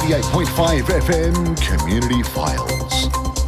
88.5 FM Community Files.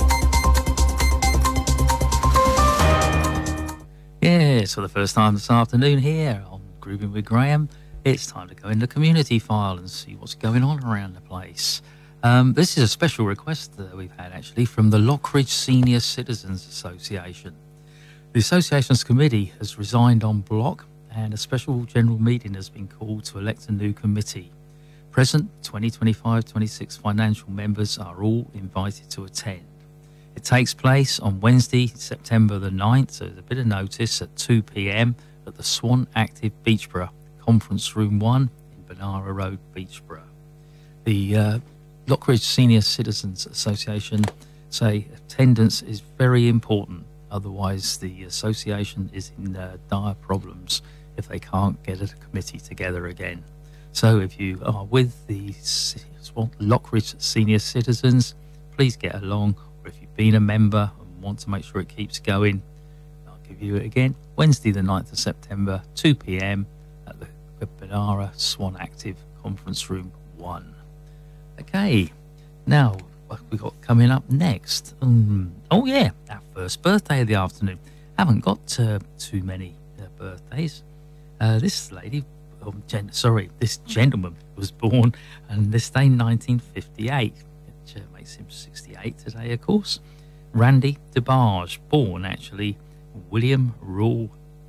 Yes, for the first time this afternoon here on Grooving with Graham, it's time to go in the community file and see what's going on around the place. This is a special request that we've had actually from the Lockridge Senior Citizens Association. The association's committee has resigned en bloc and a special general meeting has been called to elect a new committee. Present 2025-26 financial members are all invited to attend. It takes place on Wednesday, September the 9th, so there's a bit of notice, at 2 p.m. at the Swan Active Beachborough, Conference Room 1 in Benara Road, Beachborough. The Lockridge Senior Citizens Association say attendance is very important, otherwise the association is in dire problems if they can't get a committee together again. So if you are with the Lockridge Senior Citizens, please get along. Or if you've been a member and want to make sure it keeps going, I'll give you it again. Wednesday the 9th of September, 2 p.m. at the Benara Swan Active Conference Room 1. Okay, now what have we got coming up next? Oh yeah, our first birthday of the afternoon. Haven't got too many birthdays. This gentleman was born on this day in 1958, which makes him 68 today, of course. Randy DeBarge, born actually William Rule.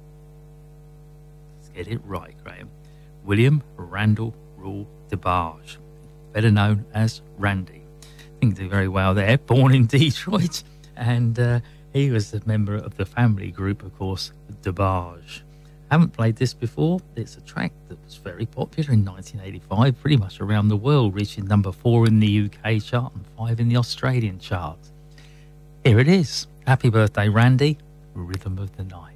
Let's get it right, Graham. William Randall Rule DeBarge, better known as Randy. I think did very well there. Born in Detroit, and he was a member of the family group, of course, DeBarge. Haven't played this before. It's a track that was very popular in 1985, pretty much around the world, reaching number 4 in the UK chart and 5 in the Australian chart. Here it is. Happy birthday, Randy. Rhythm of the Night.